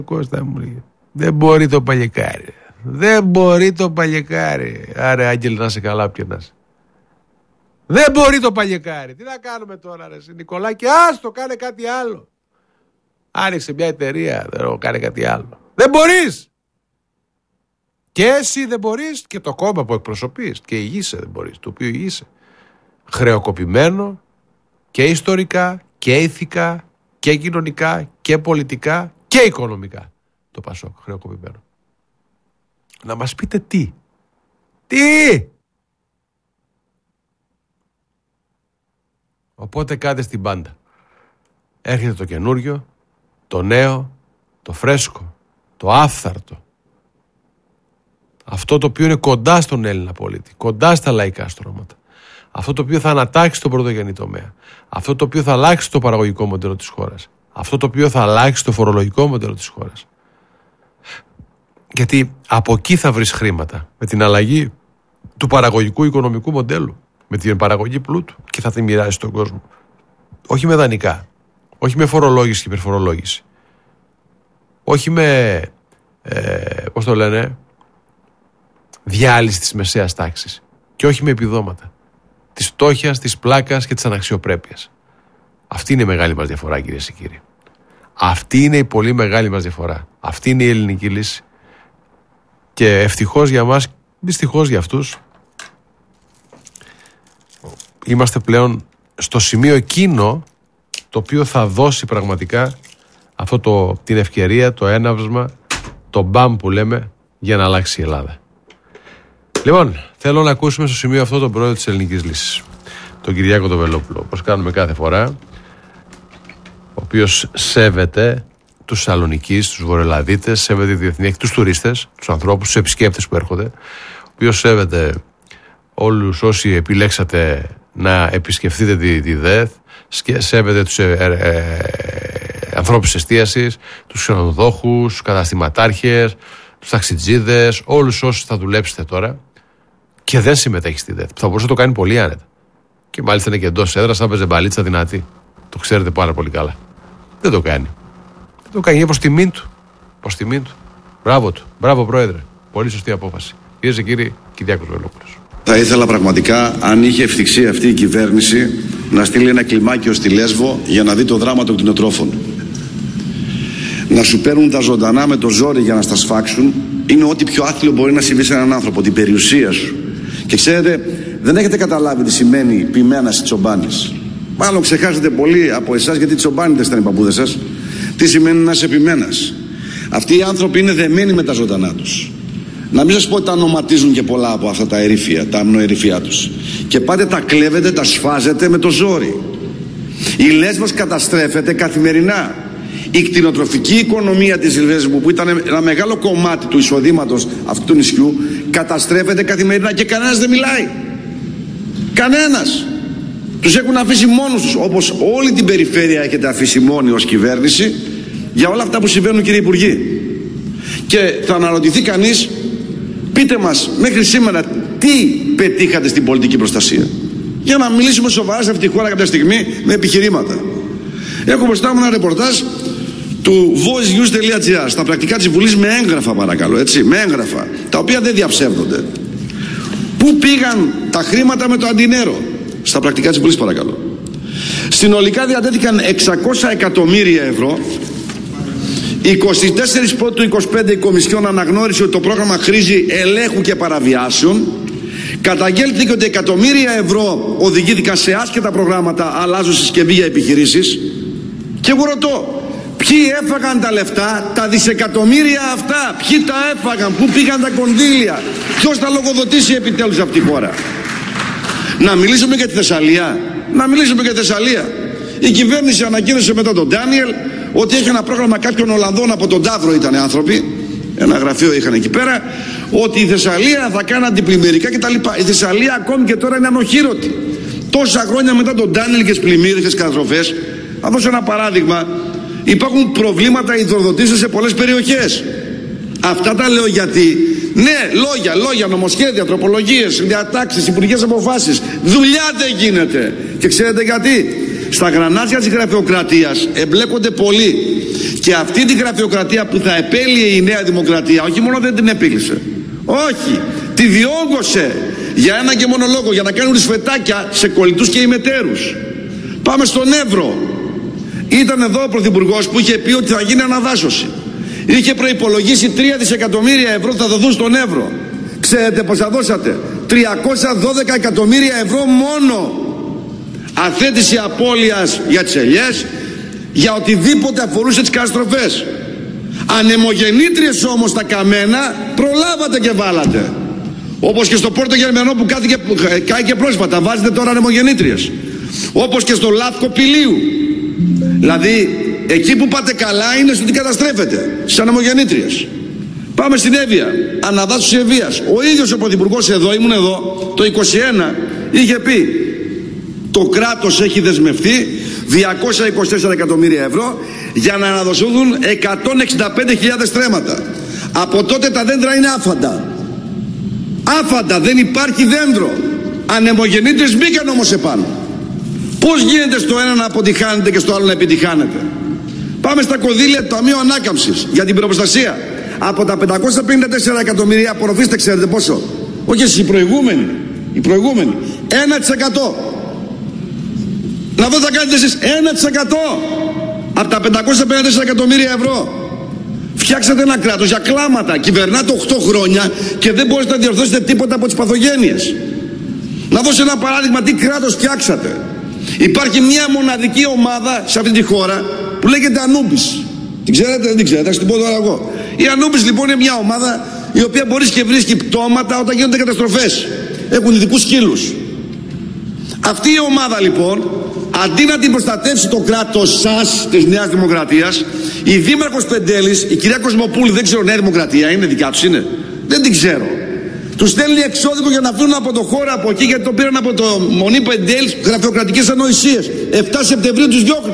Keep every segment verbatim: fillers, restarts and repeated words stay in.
Κώστα μου, δεν μπορεί το παλικάρι. Δεν μπορεί το παλικάρι. Άρε Άγγελ, να είσαι καλά πια να είσαι. Δεν μπορεί το παλικάρι. Τι να κάνουμε τώρα ρε Νικολάκη? Άστο, κάνε κάτι άλλο. Άνοιξε μια εταιρεία, δεν κάνε κάτι άλλο. Δεν μπορείς. Και εσύ δεν μπορείς και το κόμμα που εκπροσωπείς. Και ηγείσαι δεν μπορείς, το οποίο ηγείσαι. Χρεοκοπημένο και ιστορικά και ηθικά και κοινωνικά και πολιτικά και οικονομικά. Το Πασόκ χρεοκοπημένο. Να μας πείτε τι. Τι. Οπότε κάτε στην πάντα. Έρχεται το καινούριο, το νέο, το φρέσκο, το άφθαρτο. Αυτό το οποίο είναι κοντά στον Έλληνα πολίτη, κοντά στα λαϊκά στρώματα. Αυτό το οποίο θα ανατάξει τον πρωτογενή τομέα. Αυτό το οποίο θα αλλάξει το παραγωγικό μοντέλο της χώρας. Αυτό το οποίο θα αλλάξει το φορολογικό μοντέλο της χώρας. Γιατί από εκεί θα βρεις χρήματα. Με την αλλαγή του παραγωγικού οικονομικού μοντέλου. Με την παραγωγή πλούτου. Και θα τη μοιράσει στον κόσμο. Όχι με δανεικά. Όχι με φορολόγηση και υπερφορολόγηση. Όχι με, ε, πώς το λένε, διάλυση της μεσαίας τάξης. Και όχι με επιδόματα. Της φτώχειας, της πλάκας και της αναξιοπρέπειας. Αυτή είναι η μεγάλη μας διαφορά, κυρίες και κύριοι. Αυτή είναι η πολύ μεγάλη μας διαφορά. Αυτή είναι η ελληνική λύση. Και ευτυχώς για μας, δυστυχώς για αυτούς, είμαστε πλέον στο σημείο εκείνο το οποίο θα δώσει πραγματικά αυτό το, την ευκαιρία, το έναυσμα, το μπαμ που λέμε, για να αλλάξει η Ελλάδα. Λοιπόν, θέλω να ακούσουμε στο σημείο αυτό τον πρόεδρο της Ελληνικής Λύσης, τον Κυριάκο τον Βελόπουλο, όπως κάνουμε κάθε φορά, ο οποίος σέβεται τους Σαλονικείς, τους Βορειοελλαδίτες, σέβεται τη διεθνή, τους τουρίστες, τους ανθρώπους, τους επισκέπτες που έρχονται, ο οποίος σέβεται όλους όσοι επιλέξατε να επισκεφτείτε τη, τη ΔΕΘ, σέβεται τους ε, ε, ε, ανθρώπους εστίασης, τους ξενοδόχους, τους καταστηματάρχες, τους ταξιτζίδες, όλους όσους θα δουλέψετε τώρα και δεν συμμετέχει στη ΔΕΘ. Θα μπορούσε να το κάνει πολύ άνετα. Και μάλιστα είναι και εντός έδρας, θα παίζει μπαλίτσα δυνατή. Το ξέρετε πάρα πολύ καλά. Δεν το κάνει. Δεν το κάνει. Είναι προς τιμήν του. Προς τιμήν του. Μπράβο του. Μπράβο, Πρόεδρε. Πολύ σωστή απόφαση. Κυρίες και κύριοι, Κυριάκος Βελόπουλος. Θα ήθελα πραγματικά, αν είχε ευτυχία αυτή η κυβέρνηση, να στείλει ένα κλιμάκιο στη Λέσβο για να δει το δράμα των κτηνοτρόφων. Να σου παίρνουν τα ζωντανά με το ζόρι για να στα σφάξουν είναι ό,τι πιο άθλιο μπορεί να συμβεί σε έναν άνθρωπο, την περιουσία σου. Και ξέρετε, δεν έχετε καταλάβει τι σημαίνει ποιμένας τσομπάνης. Μάλλον ξεχάσετε πολλοί από εσάς, γιατί τσομπάνιτες ήταν οι παππούδες σας, τι σημαίνει να είσαι ποιμένας. Αυτοί οι άνθρωποι είναι δεμένοι με τα ζωντανά τους. Να μην σας πω ότι τα ονοματίζουν και πολλά από αυτά τα ερήφια, τα αμνοερήφια τους. Και πάτε τα κλέβετε, τα σφάζετε με το ζόρι. Η Λέσβος καταστρέφεται καθημερινά. Η κτηνοτροφική οικονομία της Λέσβου, που ήταν ένα μεγάλο κομμάτι του εισοδήματος αυτού του νησιού, καταστρέφεται καθημερινά και κανένας δεν μιλάει. Κανένας. Τους έχουν αφήσει μόνους τους, όπως όλη την περιφέρεια έχετε αφήσει μόνοι ως κυβέρνηση, για όλα αυτά που συμβαίνουν, κύριε Υπουργοί. Και θα αναρωτηθεί κανείς, πείτε μας μέχρι σήμερα τι πετύχατε στην πολιτική προστασία, για να μιλήσουμε σοβαρά σε αυτή τη χώρα κάποια στιγμή με επιχειρήματα. Έχω μπροστά μου ένα ρεπορτάζ του voice news τελεία gr στα πρακτικά της Βουλής, με έγγραφα, παρακαλώ, έτσι, με έγγραφα, τα οποία δεν διαψεύδονται. Πού πήγαν τα χρήματα με το αντινέρο? Στα πρακτικά της Βουλής, παρακαλώ. Συνολικά διατέθηκαν εξακόσια εκατομμύρια ευρώ. είκοσι τέσσερις πρώτου του είκοσι πέντε η Κομισιόν αναγνώρισε ότι το πρόγραμμα χρήζει ελέγχου και παραβιάσεων. Καταγγέλθηκε ότι εκατομμύρια ευρώ οδηγήθηκαν σε άσχετα προγράμματα αλλάζουν συσκευή για επιχειρήσεις. Και εγώ ρωτώ, ποιοι έφαγαν τα λεφτά, τα δισεκατομμύρια αυτά? Ποιοι τα έφαγαν, πού πήγαν τα κονδύλια, ποιος θα λογοδοτήσει επιτέλους αυτή τη χώρα? Να μιλήσουμε για τη Θεσσαλία. Να μιλήσουμε για τη Θεσσαλία. Η κυβέρνηση ανακοίνωσε μετά τον Ντάνιελ ότι έχει ένα πρόγραμμα κάποιων Ολλανδών, από τον Ταύρο ήταν άνθρωποι, ένα γραφείο είχαν εκεί πέρα, ότι η Θεσσαλία θα κάνει αντιπλημμυρικά κτλ. Η Θεσσαλία ακόμη και τώρα είναι ανοχήρωτη. Τόσα χρόνια μετά τον Ντάνιελ και τις πλημμύρες και τις καταστροφές, θα δώσω ένα παράδειγμα. Υπάρχουν προβλήματα υδροδοτήσεων σε πολλές περιοχές. Αυτά τα λέω γιατί, ναι, λόγια, λόγια, νομοσχέδια, τροπολογίες, διατάξεις, υπουργικές αποφάσεις. Δουλειά δεν γίνεται. Και ξέρετε γιατί? στα γρανάζια της γραφειοκρατίας εμπλέκονται πολλοί. Και αυτή τη γραφειοκρατία που θα επέλυε η Νέα Δημοκρατία, όχι μόνο δεν την επίλυσε, όχι, τη διόγκωσε για ένα και μόνο λόγο, για να κάνουν σφετάκια σε κολλητούς και ημετέρους. Πάμε στον Εύρο. Ήταν εδώ ο Πρωθυπουργός που είχε πει ότι θα γίνει αναδάσωση. Είχε προϋπολογίσει τρία δισεκατομμύρια ευρώ θα δοθούν στον Εύρο. Ξέρετε πόσα δώσατε? τριακόσια δώδεκα εκατομμύρια ευρώ μόνο. Αθέτηση απώλειας για τις ελιές, για οτιδήποτε αφορούσε τις καταστροφές. Ανεμογεννήτριες όμως τα καμένα προλάβατε και βάλατε. Όπως και στο Πόρτο Γερμενό που κάηκε πρόσφατα, βάζετε τώρα ανεμογεννήτριες. Όπως και στο Λάθκο Πηλίου. Δηλαδή εκεί που πάτε καλά είναι στο ότι καταστρέφετε στις ανεμογεννήτριες. Πάμε στην Εύβοια, αναδάσωση Ευβοίας. Ο ίδιος ο Πρωθυπουργός εδώ, ήμουν εδώ, το είκοσι ένα, είχε πει το κράτος έχει δεσμευτεί διακόσια είκοσι τέσσερα εκατομμύρια ευρώ για να αναδοσούν εκατόν εξήντα πέντε χιλιάδες στρέμματα. Από τότε τα δέντρα είναι άφαντα. Άφαντα, δεν υπάρχει δέντρο. Ανεμογεννήτριες μπήκαν όμως επάνω. Πώς γίνεται στο ένα να αποτυχάνετε και στο άλλο να επιτυχάνετε? Πάμε στα κονδύλια του Ταμείου Ανάκαμψης για την πυροπροστασία. Από τα πεντακόσια πενήντα τέσσερα εκατομμύρια απορροφήστε, ξέρετε πόσο? Όχι εσείς, οι προηγούμενοι. Οι προηγούμενοι. ένα τοις εκατό. Να δω θα κάνετε εσείς ένα τοις εκατό από τα πεντακόσια πενήντα τέσσερα εκατομμύρια ευρώ. Φτιάξατε ένα κράτος για κλάματα. Κυβερνάτε οκτώ χρόνια και δεν μπορείτε να διορθώσετε τίποτα από τις παθογένειες. Να δώσω ένα παράδειγμα τι κράτος φτιάξατε. Υπάρχει μια μοναδική ομάδα σε αυτή τη χώρα που λέγεται Ανούμπης. Την ξέρετε, δεν την ξέρετε, θα την πω τώρα εγώ. Η Ανούμπης λοιπόν είναι μια ομάδα η οποία μπορεί και βρίσκει πτώματα όταν γίνονται καταστροφές. Έχουν ειδικούς σκύλους. Αυτή η ομάδα λοιπόν, αντί να την προστατεύσει το κράτος σας της Νέας Δημοκρατίας, η Δήμαρχος Πεντέλης, η κυρία Κοσμοπούλη, δεν ξέρω, Νέα Δημοκρατία είναι, δικιά τους είναι, δεν την ξέρω, τους στέλνει εξώδικο για να φύγουν από το χώρο από εκεί, γιατί το πήραν από το Μονή Πεντέλης, γραφειοκρατικές ανοησίες. εφτά Σεπτεμβρίου τους διώχνει.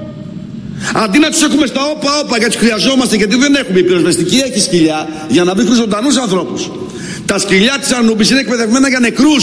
Αντί να τους έχουμε στα όπα όπα, γιατί τους χρειαζόμαστε, γιατί δεν έχουμε, η πυροσβεστική έχει σκυλιά για να βρίσκουν ζωντανούς ανθρώπους. Τα σκυλιά της Ανούμπης είναι εκπαιδευμένα για νεκρούς.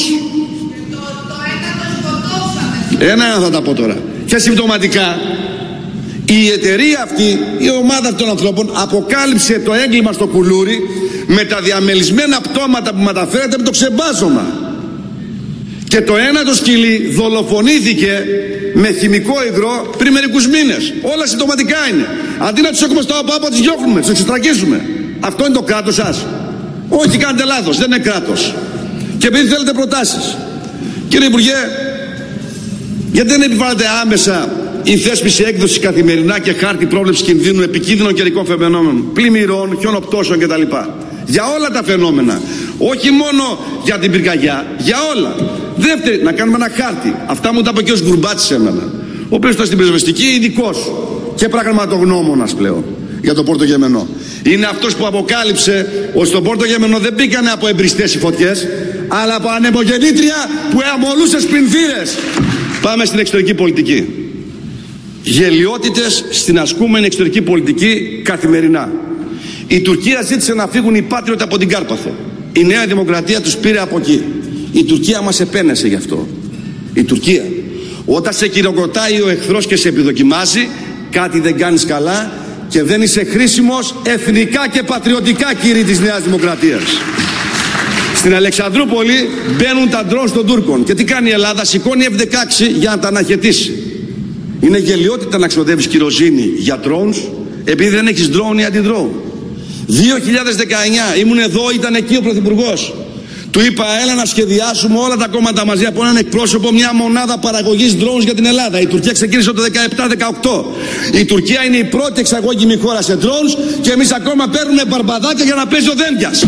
Ένα θα τα πω τώρα. Και συμπτωματικά η εταιρεία αυτή, η ομάδα των ανθρώπων αποκάλυψε το έγκλημα στο κουλούρι με τα διαμελισμένα πτώματα που μεταφέρεται με το ξεμπάζωμα. Και το ένα το σκυλί δολοφονήθηκε με χημικό υγρό πριν μερικούς μήνες. Όλα συμπτωματικά είναι. Αντί να τους έχουμε στα όπα, τις διώχνουμε, τους εξωστρακίζουμε. Αυτό είναι το κράτος σας? Όχι, κάνετε λάθος, δεν είναι κράτος. Και επειδή θέλετε προτάσεις, κύριε Υπουργέ, γιατί δεν επιβάλλεται άμεσα η θέσπιση έκδοση καθημερινά και χάρτη πρόβλεψη κινδύνου επικίνδυνων καιρικών φαινόμενων, πλημμυρών, χιονοπτώσεων κτλ. Για όλα τα φαινόμενα. Όχι μόνο για την πυρκαγιά, για όλα. Δεύτερη, να κάνουμε ένα χάρτη. Αυτά μου τα είπε και ο Γκουρμπάτσης εμένα, ο οποίος ήταν στην πυροσβεστική ειδικός και πραγματογνώμονας πλέον για το Πόρτο Γερμενό. Είναι αυτός που αποκάλυψε ότι στο Πόρτο Γερμενό δεν μπήκανε από εμπριστές οι φωτιές, αλλά από ανεμογεννήτρια που αμολούσε σπινθήρες. Πάμε στην εξωτερική πολιτική. Γελοιότητες στην ασκούμενη εξωτερική πολιτική καθημερινά. Η Τουρκία ζήτησε να φύγουν οι πάτριωτοι από την Κάρπαθο. Η Νέα Δημοκρατία τους πήρε από εκεί. Η Τουρκία μας επένεσε γι' αυτό. Η Τουρκία. Όταν σε χειροκροτάει ο εχθρός και σε επιδοκιμάζει, κάτι δεν κάνεις καλά και δεν είσαι χρήσιμος εθνικά και πατριωτικά, κύριοι της Νέας Δημοκρατίας. Στην Αλεξανδρούπολη μπαίνουν τα ντρόουν των Τούρκων. Και τι κάνει η Ελλάδα? Σηκώνει εφ δεκαέξι για να τα αναχαιτήσει. Είναι γελοιότητα να ξοδεύεις κυροζήνη για drones επειδή δεν έχεις drone ή αντι-drone. δύο χιλιάδες δεκαεννιά ήμουν εδώ, ήταν εκεί ο Πρωθυπουργός. Του είπα, έλα να σχεδιάσουμε όλα τα κόμματα μαζί από έναν εκπρόσωπο μια μονάδα παραγωγής drones για την Ελλάδα. Η Τουρκία ξεκίνησε το δεκαεπτά δεκαοκτώ. Η Τουρκία είναι η πρώτη εξαγωγική χώρα σε drones και εμείς ακόμα παίρνουμε μπαρμπαδάκια για να παίζει ο Δένδιας.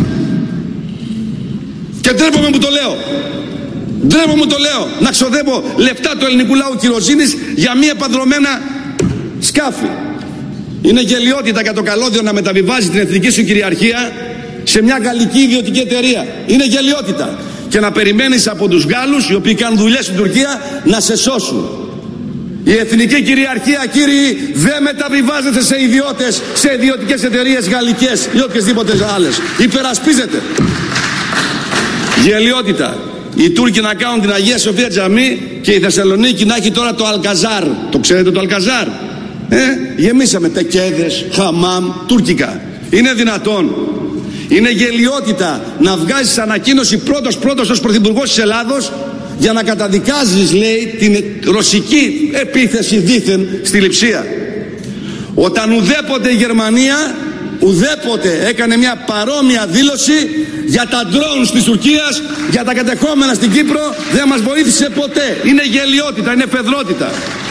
Και ντρέπομαι που το λέω. Ντρέπομαι που το λέω. Να ξοδεύω λεφτά του ελληνικού λαού κυροζήνης για μία επανδρομένα σκάφη. Είναι γελοιότητα για το καλώδιο να μεταβιβάζει την εθνική σου κυριαρχία σε μια γαλλική ιδιωτική εταιρεία. Είναι γελοιότητα. Και να περιμένεις από τους Γάλλους, οι οποίοι κάνουν δουλειές στην Τουρκία, να σε σώσουν. Η εθνική κυριαρχία, κύριοι, δεν μεταβιβάζεται σε ιδιώτες, σε ιδιωτικές εταιρείες γαλλικές ή οποιασδήποτε άλλες. Υπερασπίζεται. Γελοιότητα. οι Τούρκοι να κάνουν την Αγία Σοφία τζαμί και η Θεσσαλονίκη να έχει τώρα το Αλκαζάρ. Το ξέρετε το Αλκαζάρ? Ε, γεμίσαμε τεκέδες, χαμάμ, τουρκικά. Είναι δυνατόν? Είναι γελιότητα να βγάζεις ανακοίνωση πρώτος πρώτος ως πρωθυπουργός της Ελλάδος για να καταδικάζεις, λέει, την ρωσική επίθεση δήθεν στη Λειψία. Όταν ουδέποτε η Γερμανία ουδέποτε έκανε μια παρόμοια δήλωση για τα ντρόουν της Τουρκίας, για τα κατεχόμενα στην Κύπρο, δεν μας βοήθησε ποτέ. Είναι γελιότητα, είναι φεδρότητα.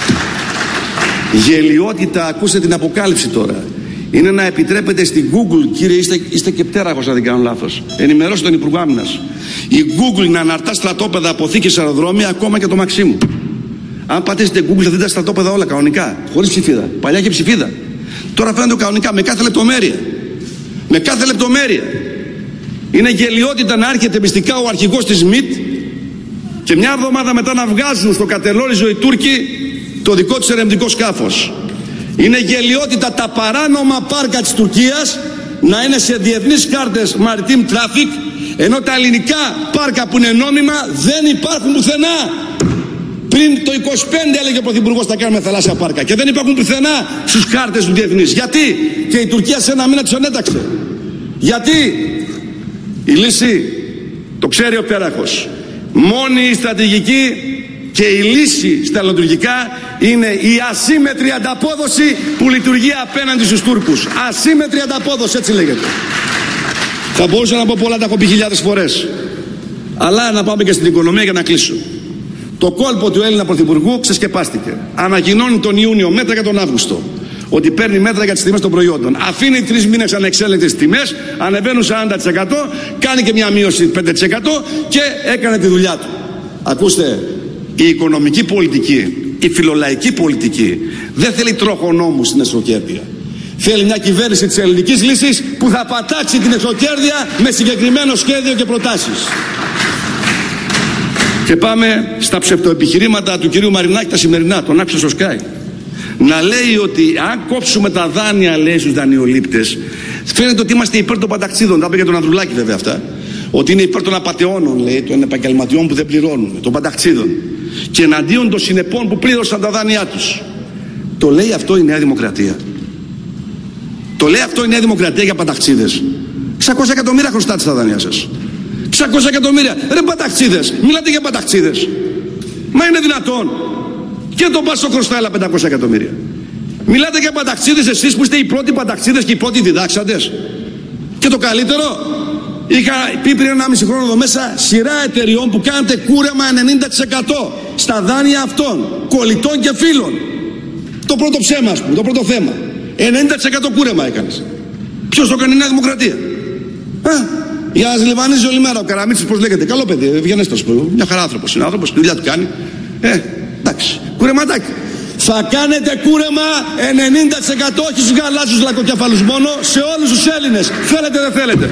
Γελιότητα, ακούστε την αποκάλυψη τώρα. Είναι να επιτρέπετε στην Google, κύριε, είστε, είστε και πτέραχος, αν δεν κάνω λάθος. Ενημερώστε τον Υπουργό Άμυνας. Η Google να αναρτά στρατόπεδα, αποθήκες, αεροδρόμια, ακόμα και το Μαξίμου. Αν πατήσετε Google θα δείτε τα στρατόπεδα όλα κανονικά, χωρίς ψηφίδα. Παλιά και ψηφίδα. Τώρα φαίνεται κανονικά, με κάθε λεπτομέρεια. Με κάθε λεπτομέρεια. Είναι γελιότητα να έρχεται μυστικά ο αρχηγός της ΜΙΤ και μια εβδομάδα μετά να βγάζουν στο κατελόριζο οι Τούρκοι το δικό τους ερευνητικό σκάφος. Είναι γελιότητα τα παράνομα πάρκα της Τουρκίας να είναι σε διεθνείς κάρτες maritime traffic, ενώ τα ελληνικά πάρκα που είναι νόμιμα δεν υπάρχουν πουθενά. Πριν το είκοσι πέντε έλεγε ο Πρωθυπουργός θα κάνουμε θαλάσσια πάρκα και δεν υπάρχουν πουθενά στους κάρτες του διεθνείς. Γιατί? Και η Τουρκία σε ένα μήνα τους ανέταξε. Γιατί? Η λύση το ξέρει ο πτέραχος. Μόνη η στρατηγική και η λύση στα λειτουργικά είναι η ασύμμετρη ανταπόδοση που λειτουργεί απέναντι στους Τούρκους. Ασύμμετρη ανταπόδοση, έτσι λέγεται. Θα μπορούσα να πω πολλά, τα έχω πει χιλιάδες φορές. Αλλά να πάμε και στην οικονομία για να κλείσω. Το κόλπο του Έλληνα Πρωθυπουργού ξεσκεπάστηκε. Ανακοινώνει τον Ιούνιο μέτρα για τον Αύγουστο. Ότι παίρνει μέτρα για τις τιμές των προϊόντων. Αφήνει τρεις μήνες ανεξέλεγκτες τιμές, ανεβαίνουν σαράντα τοις εκατό, κάνει και μια μείωση πέντε τοις εκατό και έκανε τη δουλειά του. Ακούστε, η οικονομική πολιτική, η φιλολαϊκή πολιτική δεν θέλει τροχονόμους στην εσωκέρδεια. Θέλει μια κυβέρνηση της ελληνικής λύσης που θα πατάξει την εσωκέρδεια με συγκεκριμένο σχέδιο και προτάσεις. Και πάμε στα ψευτοεπιχειρήματα του κυρίου Μαρινάκη τα σημερινά, τον άκουσα στο Sky. Να λέει ότι αν κόψουμε τα δάνεια, λέει, στους δανειολήπτες, φαίνεται ότι είμαστε υπέρ των παταξίδων. Τα είπε για τον Ανδρουλάκη βέβαια αυτά. Ότι είναι υπέρ των απατεώνων, λέει, των επαγγελματιών που δεν πληρώνουν, των παταξίδων. Και εναντίον των συνεπών που πλήρωσαν τα δάνειά τους. Το λέει αυτό η Νέα Δημοκρατία? Το λέει αυτό η Νέα Δημοκρατία για παταξίδες? εξακόσια εκατομμύρια χρωστάτε στα δάνεια σας. εξακόσια εκατομμύρια. Ρε παταξίδες, μιλάτε για παταξίδες? Μα είναι δυνατόν? Και τον Πάσο χρωστάει άλλα πεντακόσια εκατομμύρια. Μιλάτε για παταξίδες εσείς που είστε οι πρώτοι παταξίδες και οι πρώτοι διδάξαντες? Και το καλύτερο, είχα πει πριν ένα μισή χρόνο εδώ μέσα σειρά εταιριών που κάνετε κούρεμα ενενήντα τοις εκατό στα δάνεια αυτών, κολλητών και φίλων. Το πρώτο ψέμα, ας πούμε, το πρώτο θέμα. ενενήντα τοις εκατό κούρεμα έκανες. Ποιος το έκανε? η Νέα Δημοκρατία. Α, για να ζηλιβανίζει όλη μέρα ο Καραμίτσης, πώς λέγεται. Καλό παιδί, ευγενέστατος, μια χαρά άνθρωπος είναι, άνθρωπος, τη δουλειά του κάνει. Ε, εντάξει, κουρεματάκι. Θα κάνετε κούρεμα ενενήντα τοις εκατό, όχι στους γαλάζιους λακκοκεφαλούς μόνο, σε όλους τους Έλληνες. Θέλετε δεν θέλετε?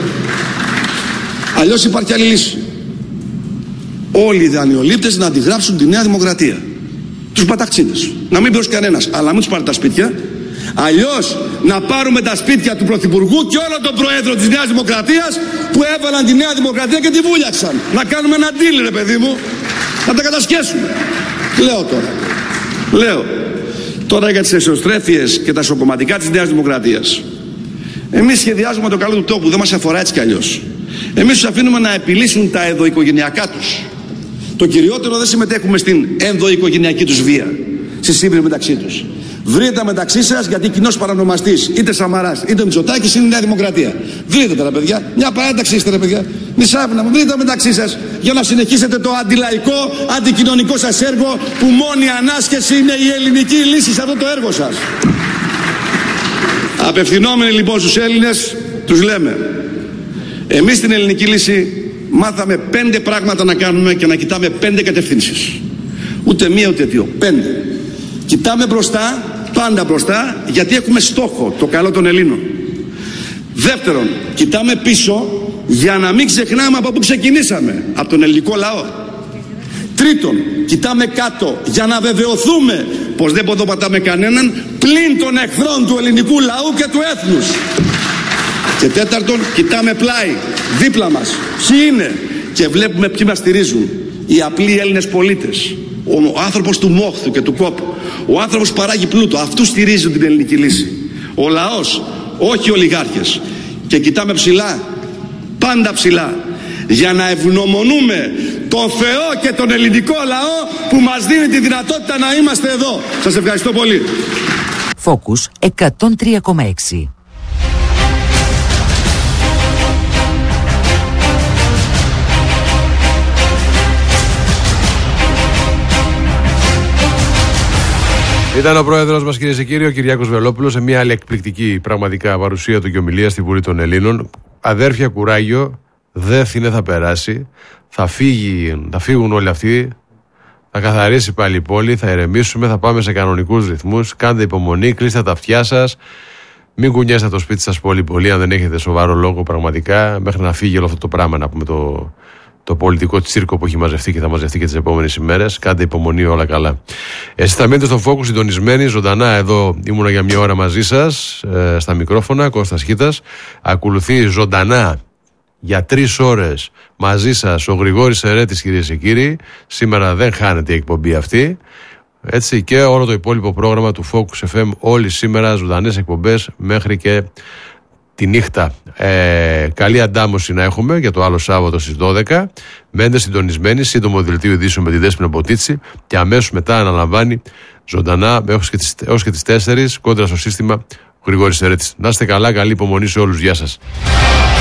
Αλλιώς υπάρχει άλλη λύση. Όλοι οι δανειολήπτες να αντιγράψουν τη Νέα Δημοκρατία. Τους παταξίδες. Να μην πει κανένας, αλλά μην τους πάρει τα σπίτια. Αλλιώς να πάρουμε τα σπίτια του Πρωθυπουργού και όλων των Προέδρων της Νέας Δημοκρατίας που έβαλαν τη Νέα Δημοκρατία και τη βούλιαξαν. Να κάνουμε ένα deal, ρε παιδί μου. Να τα κατασκέσουμε. Λέω τώρα. Λέω. Τώρα για τις εσωστρέφειες και τα σοκομματικά της Νέας Δημοκρατίας. Εμείς σχεδιάζουμε το καλό του τόπου, δεν μας αφορά έτσι κι αλλιώς. Εμείς τους αφήνουμε να επιλύσουν τα ενδοοικογενειακά τους. Το κυριότερο, δεν συμμετέχουμε στην ενδοοικογενειακή τους βία, στη σύμπνοια μεταξύ τους. Βρείτε μεταξύ σας, γιατί κοινός παρανομαστής, είτε Σαμαράς είτε Μητσοτάκης, είναι η Νέα Δημοκρατία. Βρείτε τα, ρε παιδιά, μια παράταξη είστε, ρε παιδιά. Νησάφυνα, βρείτε μεταξύ σας για να συνεχίσετε το αντιλαϊκό, αντικοινωνικό σας έργο, που μόνη ανάσχεση είναι η ελληνική λύση σε αυτό το έργο σας. Απευθυνόμενοι λοιπόν στους Έλληνες, τους λέμε: εμείς στην ελληνική λύση μάθαμε πέντε πράγματα να κάνουμε και να κοιτάμε πέντε κατευθύνσεις. Ούτε μία ούτε δύο. Πέντε. Κοιτάμε μπροστά, πάντα μπροστά, γιατί έχουμε στόχο το καλό των Ελλήνων. Δεύτερον, κοιτάμε πίσω για να μην ξεχνάμε από πού ξεκινήσαμε, από τον ελληνικό λαό. Τρίτον, κοιτάμε κάτω για να βεβαιωθούμε πως δεν ποδοπατάμε κανέναν πλην των εχθρών του ελληνικού λαού και του έθνους. Και τέταρτον, κοιτάμε πλάι, δίπλα μας, ποιοι είναι, και βλέπουμε ποιοι μας στηρίζουν. οι απλοί Έλληνες πολίτες, ο άνθρωπος του μόχθου και του κόπου, ο άνθρωπος που παράγει πλούτο, αυτούς στηρίζουν την ελληνική λύση. Ο λαός, όχι οι ολιγάρχες. Και κοιτάμε ψηλά, πάντα ψηλά, για να ευγνωμονούμε τον Θεό και τον ελληνικό λαό που μας δίνει τη δυνατότητα να είμαστε εδώ. Σας ευχαριστώ πολύ. Focus εκατόν τρία κόμμα έξι. Ήταν ο πρόεδρος μας, κυρίες και κύριοι, ο Κυριάκος Βελόπουλος, σε μια άλλη εκπληκτική πραγματικά παρουσία του και ομιλία στη Βουλή των Ελλήνων. Αδέρφια, κουράγιο, δεν είναι, θα περάσει. Θα, φύγει, θα φύγουν όλοι αυτοί. Θα καθαρίσει πάλι η πόλη, θα ηρεμήσουμε, θα πάμε σε κανονικούς ρυθμούς. Κάντε υπομονή, κλείστε τα αυτιά σας. Μην κουνιάστε το σπίτι σας πολύ πολύ, αν δεν έχετε σοβαρό λόγο πραγματικά, μέχρι να φύγει όλο αυτό το πράγμα, να πούμε, το, το πολιτικό τσίρκο που έχει μαζευτεί και θα μαζευτεί και τις επόμενες ημέρες. Κάντε υπομονή, όλα καλά. Εσείς θα μείνετε στον Focus συντονισμένοι, ζωντανά εδώ. Ήμουνα για μια ώρα μαζί σας, ε, στα μικρόφωνα, Κώστας Χίτας. Ακολουθεί ζωντανά για τρεις ώρες μαζί σας ο Γρηγόρης Ερέτης, κυρίες και κύριοι. Σήμερα δεν χάνεται η εκπομπή αυτή. Έτσι, και όλο το υπόλοιπο πρόγραμμα του Focus εφ εμ, όλοι σήμερα ζωντανές εκπομπές μέχρι και τη νύχτα. Ε, καλή αντάμωση να έχουμε για το άλλο Σάββατο στις δώδεκα. Μένετε συντονισμένοι, σύντομο δελτίο ειδήσεων με τη Δέσποινα Ποτίτση και αμέσως μετά αναλαμβάνει ζωντανά έως και τις, έως και τις τέσσερις κόντρα στο σύστημα ο Γρηγόρης Ερέτης. Να είστε καλά, καλή υπομονή σε όλους. Γεια σας.